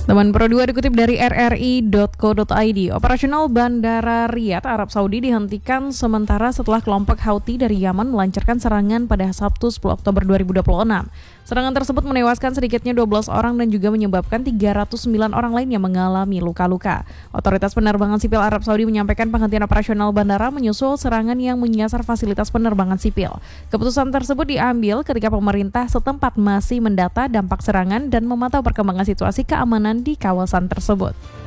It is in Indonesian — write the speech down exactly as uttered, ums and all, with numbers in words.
Teman Pro dua dikutip dari r r i dot co dot i d, operasional Bandara Riyadh, Arab Saudi dihentikan sementara setelah kelompok Houthi dari Yaman melancarkan serangan pada Sabtu sepuluh Oktober dua ribu dua puluh enam. Serangan tersebut menewaskan sedikitnya dua belas orang dan juga menyebabkan tiga ratus sembilan orang lain yang mengalami luka-luka. Otoritas penerbangan sipil Arab Saudi menyampaikan penghentian operasional bandara menyusul serangan yang menyasar fasilitas penerbangan sipil. Keputusan tersebut diambil ketika pemerintah setempat masih mendata dampak serangan dan memantau perkembangan situasi keamanan di kawasan tersebut.